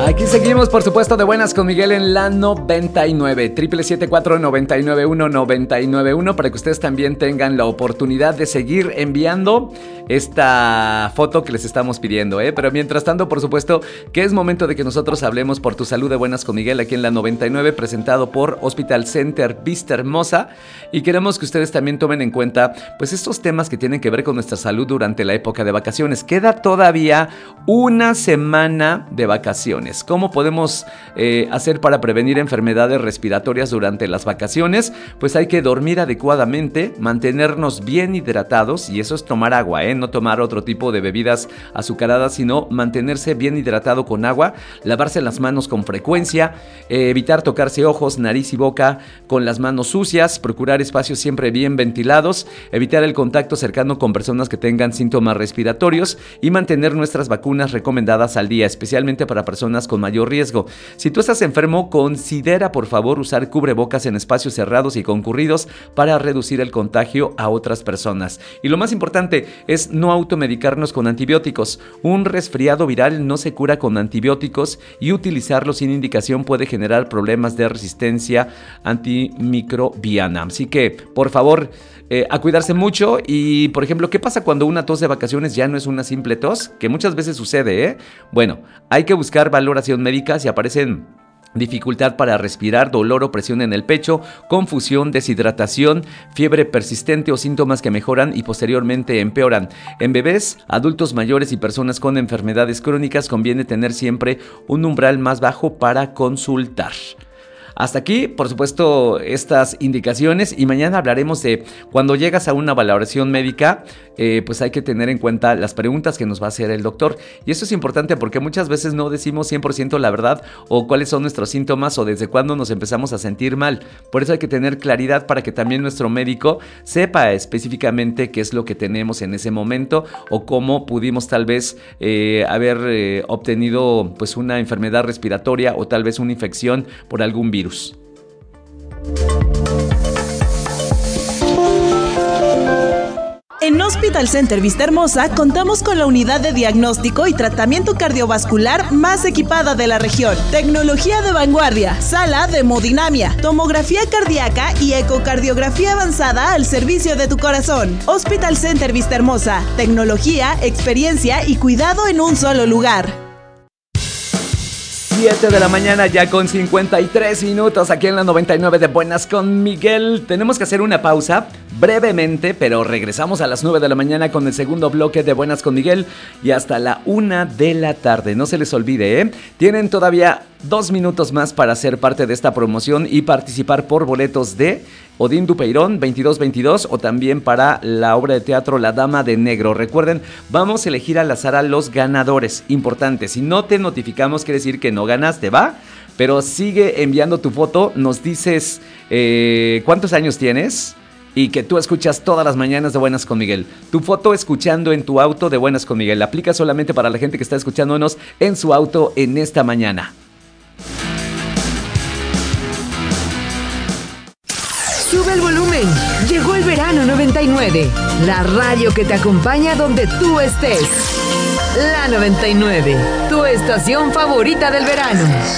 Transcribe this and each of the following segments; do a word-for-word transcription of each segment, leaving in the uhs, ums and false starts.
Aquí seguimos, por supuesto, de buenas con Miguel en la noventa y nueve. Triple siete cuatro nueve nueve uno nueve nueve uno para que ustedes también tengan la oportunidad de seguir enviando esta foto que les estamos pidiendo, ¿eh? Pero mientras tanto, por supuesto, que es momento de que nosotros hablemos por tu salud de buenas con Miguel aquí en la noventa y nueve, presentado por Hospital Center Vista Hermosa. Y queremos que ustedes también tomen en cuenta, pues, estos temas que tienen que ver con nuestra salud durante la época de vacaciones. Queda todavía una semana de vacaciones. ¿Cómo podemos eh, hacer para prevenir enfermedades respiratorias durante las vacaciones? Pues hay que dormir adecuadamente, mantenernos bien hidratados, y eso es tomar agua, ¿eh? No tomar otro tipo de bebidas azucaradas, sino mantenerse bien hidratado con agua, lavarse las manos con frecuencia, eh, evitar tocarse ojos, nariz y boca con las manos sucias, procurar espacios siempre bien ventilados, evitar el contacto cercano con personas que tengan síntomas respiratorios y mantener nuestras vacunas recomendadas al día, especialmente para personas con mayor riesgo. Si tú estás enfermo, considera por favor usar cubrebocas en espacios cerrados y concurridos para reducir el contagio a otras personas. Y lo más importante es no automedicarnos con antibióticos. Un resfriado viral no se cura con antibióticos y utilizarlo sin indicación puede generar problemas de resistencia antimicrobiana. Así que, por favor, Eh, a cuidarse mucho. Y, por ejemplo, ¿qué pasa cuando una tos de vacaciones ya no es una simple tos? Que muchas veces sucede, ¿eh? Bueno, hay que buscar valoración médica si aparecen dificultad para respirar, dolor o presión en el pecho, confusión, deshidratación, fiebre persistente o síntomas que mejoran y posteriormente empeoran. En bebés, adultos mayores y personas con enfermedades crónicas conviene tener siempre un umbral más bajo para consultar. Hasta aquí, por supuesto, estas indicaciones, y mañana hablaremos de cuando llegas a una valoración médica, eh, pues hay que tener en cuenta las preguntas que nos va a hacer el doctor. Y eso es importante porque muchas veces no decimos cien por ciento la verdad o cuáles son nuestros síntomas o desde cuándo nos empezamos a sentir mal. Por eso hay que tener claridad para que también nuestro médico sepa específicamente qué es lo que tenemos en ese momento o cómo pudimos tal vez eh, haber eh, obtenido pues una enfermedad respiratoria o tal vez una infección por algún virus. En Hospital Center Vista Hermosa contamos con la unidad de diagnóstico y tratamiento cardiovascular más equipada de la región. Tecnología de vanguardia, sala de hemodinamia, tomografía cardíaca y ecocardiografía avanzada al servicio de tu corazón. Hospital Center Vista Hermosa, tecnología, experiencia y cuidado en un solo lugar. siete de la mañana ya con cincuenta y tres minutos aquí en la noventa y nueve de Buenas con Miguel. Tenemos que hacer una pausa brevemente, pero regresamos a las nueve de la mañana con el segundo bloque de Buenas con Miguel y hasta la una de la tarde. No se les olvide, ¿eh? Tienen todavía dos minutos más para ser parte de esta promoción y participar por boletos de Odín Dupeirón veintidós veintidós o también para la obra de teatro La Dama de Negro. Recuerden, vamos a elegir al azar a los ganadores. Importante, si no te notificamos quiere decir que no ganaste, ¿va? Pero sigue enviando tu foto, nos dices eh, cuántos años tienes y que tú escuchas todas las mañanas de Buenas con Miguel. Tu foto escuchando en tu auto de Buenas con Miguel. Aplica solamente para la gente que está escuchándonos en su auto en esta mañana. Sube el volumen. Llegó el verano noventa y nueve. La radio que te acompaña donde tú estés. La noventa y nueve. Tu estación favorita del verano.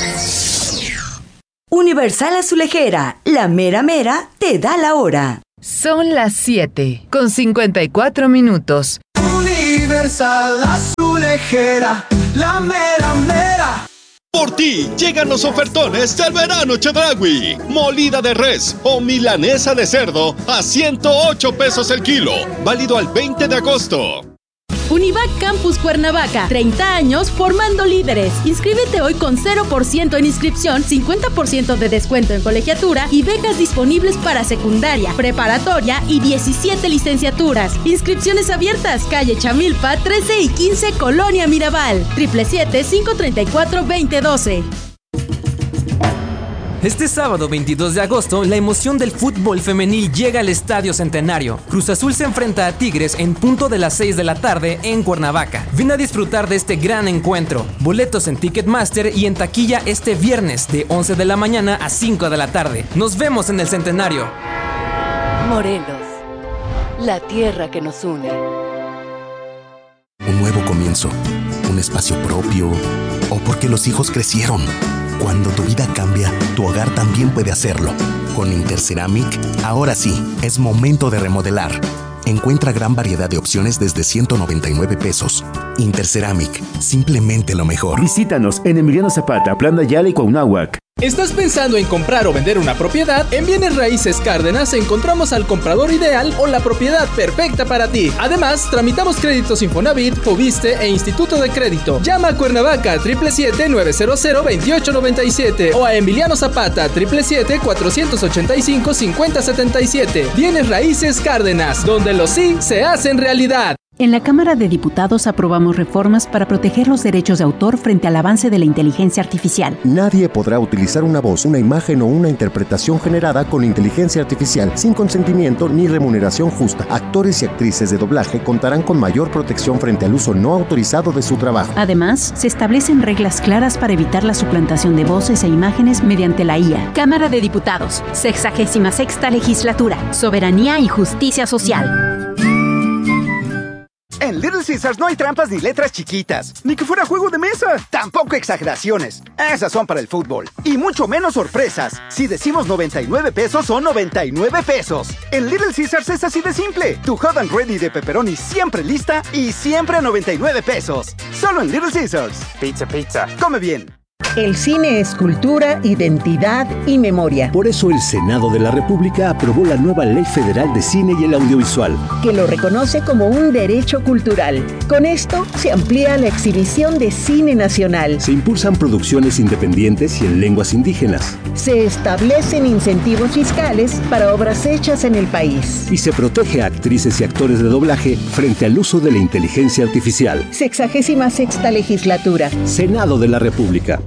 Universal Azulejera. La mera mera te da la hora. Son las siete con cincuenta y cuatro minutos. Universal Azulejera. La mera mera. Por ti llegan los ofertones del verano Chedraui. Molida de res o milanesa de cerdo a ciento ocho pesos el kilo. Válido al veinte de agosto. Univac Campus Cuernavaca, treinta años formando líderes. Inscríbete hoy con cero por ciento en inscripción, cincuenta por ciento de descuento en colegiatura y becas disponibles para secundaria, preparatoria y diecisiete licenciaturas. Inscripciones abiertas, calle Chamilpa, trece y quince, Colonia Mirabal. siete siete siete, cinco tres cuatro, dos cero uno dos. Este sábado veintidós de agosto, la emoción del fútbol femenil llega al Estadio Centenario. Cruz Azul se enfrenta a Tigres en punto de las seis de la tarde en Cuernavaca. Ven a disfrutar de este gran encuentro. Boletos en Ticketmaster y en taquilla este viernes de once de la mañana a cinco de la tarde. Nos vemos en el Centenario. Morelos, la tierra que nos une. Un nuevo comienzo. un espacio propio o porque los hijos crecieron. Cuando tu vida cambia, tu hogar también puede hacerlo. Con Interceramic, ahora sí, es momento de remodelar. Encuentra gran variedad de opciones desde ciento noventa y nueve pesos. Interceramic, simplemente lo mejor. Visítanos en Emiliano Zapata, Plan Ayala y Cuauhnáhuac. ¿Estás pensando en comprar o vender una propiedad? En Bienes Raíces Cárdenas encontramos al comprador ideal o la propiedad perfecta para ti. Además, tramitamos créditos Infonavit, Fobiste e Instituto de Crédito. Llama a Cuernavaca siete siete siete, nueve cero cero, dos ocho nueve siete o a Emiliano Zapata siete siete siete, cuatro ocho cinco, cinco cero siete siete. Bienes Raíces Cárdenas, donde los sí se hacen realidad. En la Cámara de Diputados aprobamos reformas para proteger los derechos de autor frente al avance de la inteligencia artificial. Nadie podrá utilizar una voz, una imagen o una interpretación generada con inteligencia artificial sin consentimiento ni remuneración justa. Actores y actrices de doblaje contarán con mayor protección frente al uso no autorizado de su trabajo. Además, se establecen reglas claras para evitar la suplantación de voces e imágenes mediante la I A. Cámara de Diputados, sexagésima sexta legislatura, soberanía y justicia social. En Little Caesars no hay trampas ni letras chiquitas, ni que fuera juego de mesa. Tampoco exageraciones. Esas son para el fútbol. Y mucho menos sorpresas. Si decimos noventa y nueve pesos, son noventa y nueve pesos. En Little Caesars es así de simple. Tu hot and ready de pepperoni siempre lista y siempre a noventa y nueve pesos. Solo en Little Caesars. Pizza, pizza. Come bien. El cine es cultura, identidad y memoria. Por eso el Senado de la República aprobó la nueva Ley Federal de Cine y el Audiovisual, que lo reconoce como un derecho cultural. Con esto se amplía la exhibición de cine nacional. Se impulsan producciones independientes y en lenguas indígenas. Se establecen incentivos fiscales para obras hechas en el país. Y se protege a actrices y actores de doblaje frente al uso de la inteligencia artificial. Sexagésima sexta legislatura. Senado de la República.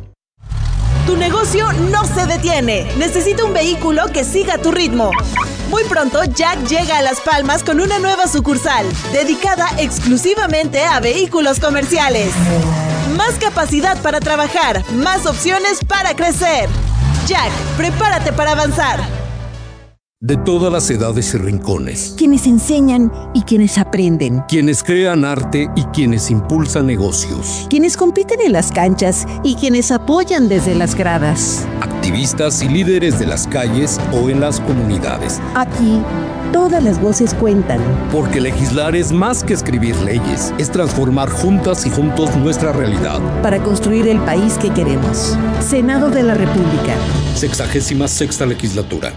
Tu negocio no se detiene. Necesita un vehículo que siga tu ritmo. Muy pronto, Jack llega a Las Palmas con una nueva sucursal, dedicada exclusivamente a vehículos comerciales. Más capacidad para trabajar, más opciones para crecer. Jack, prepárate para avanzar. De todas las edades y rincones. Quienes enseñan y quienes aprenden. Quienes crean arte y quienes impulsan negocios. Quienes compiten en las canchas y quienes apoyan desde las gradas. Activistas y líderes de las calles o en las comunidades. Aquí, todas las voces cuentan. Porque legislar es más que escribir leyes, es transformar juntas y juntos nuestra realidad. Para construir el país que queremos. Senado de la República. Sexagésima sexta legislatura.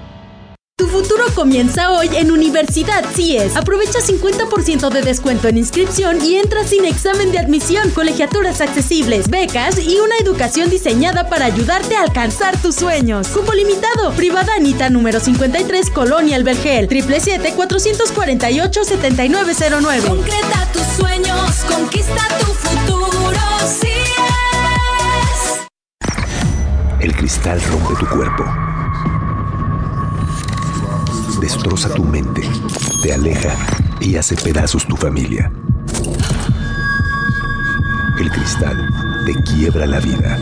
Tu futuro comienza hoy en Universidad C I E S. Aprovecha cincuenta por ciento de descuento en inscripción y entra sin examen de admisión, colegiaturas accesibles, becas y una educación diseñada para ayudarte a alcanzar tus sueños. Cupo limitado. Privada Anita número cincuenta y tres, Colonia El Vergel. siete siete siete, cuatro cuatro ocho, siete nueve cero nueve. Concreta tus sueños, conquista tu futuro. C I E S. El cristal rompe tu cuerpo. Destroza tu mente, te aleja y hace pedazos tu familia. El cristal te quiebra la vida.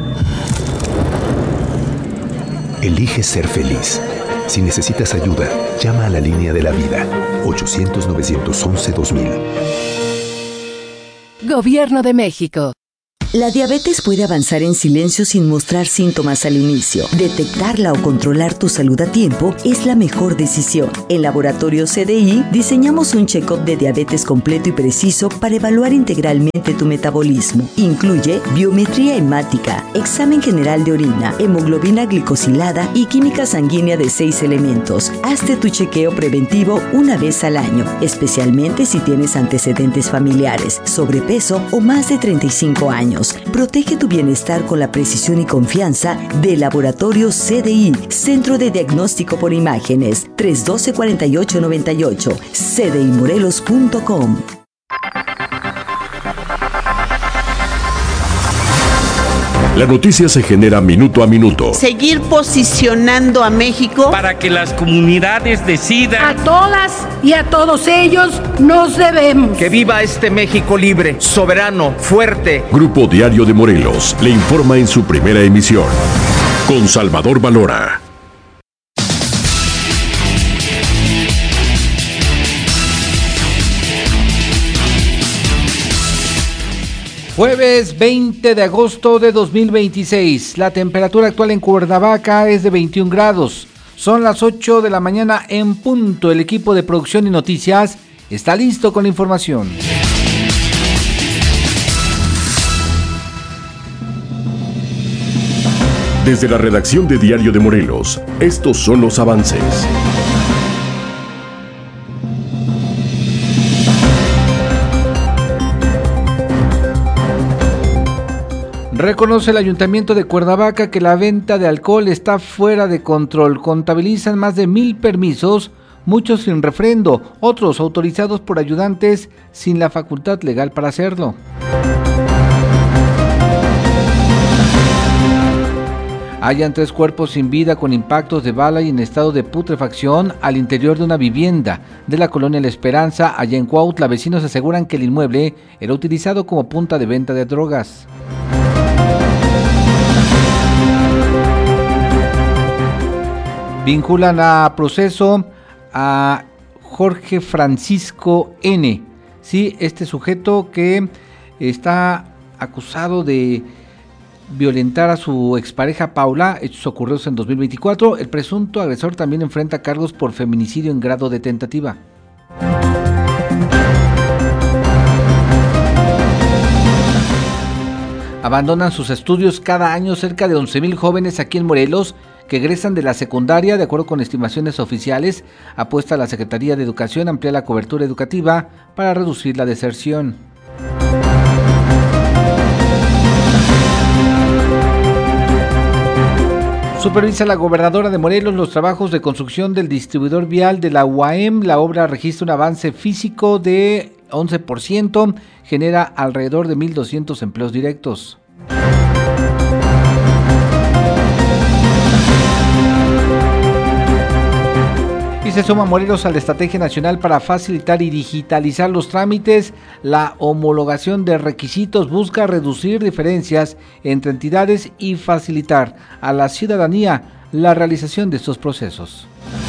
Elige ser feliz. Si necesitas ayuda, llama a la línea de la vida. ochocientos, novecientos once, dos mil. Gobierno de México. La diabetes puede avanzar en silencio sin mostrar síntomas al inicio. Detectarla o controlar tu salud a tiempo es la mejor decisión. En Laboratorio C D I diseñamos un check-up de diabetes completo y preciso para evaluar integralmente tu metabolismo. Incluye biometría hemática, examen general de orina, hemoglobina glicosilada y química sanguínea de seis elementos. Hazte tu chequeo preventivo una vez al año, especialmente si tienes antecedentes familiares, sobrepeso o más de treinta y cinco años. Protege tu bienestar con la precisión y confianza de Laboratorio C D I, Centro de Diagnóstico por Imágenes, tres uno dos, cuatro ocho nueve ocho, c d i morelos punto com. La noticia se genera minuto a minuto. Seguir posicionando a México para que las comunidades decidan. A todas y a todos ellos nos debemos. Que viva este México libre, soberano, fuerte. Grupo Diario de Morelos le informa en su primera emisión. Con Salvador Valora. Jueves veinte de agosto de dos mil veintiséis. La temperatura actual en Cuernavaca es de veintiún grados. Son las ocho de la mañana en punto. El equipo de producción y noticias está listo con la información. Desde la redacción de Diario de Morelos, estos son los avances. Reconoce el Ayuntamiento de Cuernavaca que la venta de alcohol está fuera de control. Contabilizan más de mil permisos, muchos sin refrendo, otros autorizados por ayudantes sin la facultad legal para hacerlo. Hallan tres cuerpos sin vida con impactos de bala y en estado de putrefacción al interior de una vivienda de la colonia La Esperanza, allá en Cuautla. Vecinos aseguran que el inmueble era utilizado como punta de venta de drogas. Vinculan a proceso a Jorge Francisco N. Sí, este sujeto que está acusado de violentar a su expareja Paula, hechos ocurridos en dos mil veinticuatro. El presunto agresor también enfrenta cargos por feminicidio en grado de tentativa. Abandonan sus estudios cada año cerca de once mil jóvenes aquí en Morelos que egresan de la secundaria. De acuerdo con estimaciones oficiales, apuesta a la Secretaría de Educación a ampliar la cobertura educativa para reducir la deserción. Supervisa la gobernadora de Morelos los trabajos de construcción del distribuidor vial de la U A M. La obra registra un avance físico de once por ciento, genera alrededor de mil doscientos empleos directos. Y se suma Morelos a la Estrategia Nacional para facilitar y digitalizar los trámites. La homologación de requisitos busca reducir diferencias entre entidades y facilitar a la ciudadanía la realización de estos procesos.